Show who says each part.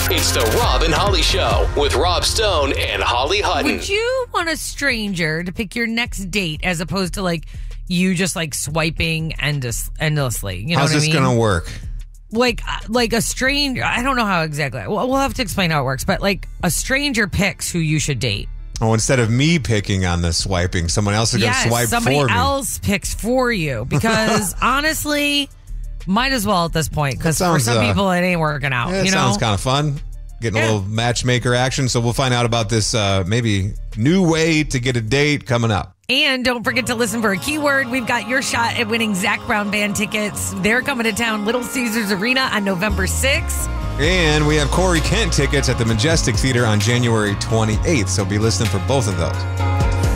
Speaker 1: It's the Rob and Holly Show with Rob Stone and Holly Hutton.
Speaker 2: Would you want a stranger to pick your next date as opposed to like you just like swiping endlessly? You know
Speaker 3: How's
Speaker 2: what I
Speaker 3: this
Speaker 2: mean?
Speaker 3: going to work?
Speaker 2: Like a stranger, I don't know how exactly. We'll have to explain how it works, but like a stranger picks who you should date.
Speaker 3: Oh, instead of me picking on the swiping, someone else is going to swipe for me.
Speaker 2: Somebody else picks for you because honestly, might as well at this point because for some people it ain't working out.
Speaker 3: Yeah,
Speaker 2: you know?
Speaker 3: Sounds kind of fun. Getting a little matchmaker action. So we'll find out about this maybe new way to get a date coming up.
Speaker 2: And don't forget to listen for a keyword. We've got your shot at winning Zac Brown Band tickets. They're coming to town, Little Caesars Arena on November 6th.
Speaker 3: And we have Corey Kent tickets at the Majestic Theater on January 28th. So be listening for both of those.